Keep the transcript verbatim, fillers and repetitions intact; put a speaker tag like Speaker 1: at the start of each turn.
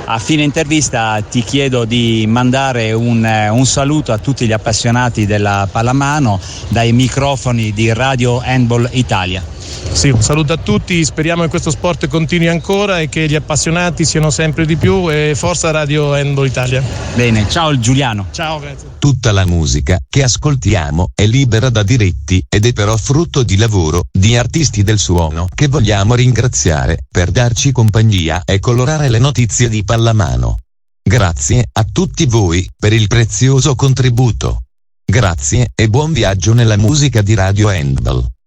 Speaker 1: A fine intervista ti chiedo di mandare un, un saluto a tutti gli appassionati della pallamano dai microfoni di Radio Handball Italia.
Speaker 2: Sì, un saluto a tutti, speriamo che questo sport continui ancora e che gli appassionati siano sempre di più, e forza Radio Handball Italia.
Speaker 1: Bene, ciao Giuliano.
Speaker 2: Ciao, grazie.
Speaker 3: Tutta la musica che ascoltiamo è libera da diritti ed è però frutto di lavoro di artisti del suono che vogliamo ringraziare per darci compagnia e colorare le notizie di pallamano. Grazie a tutti voi per il prezioso contributo. Grazie e buon viaggio nella musica di Radio Handball.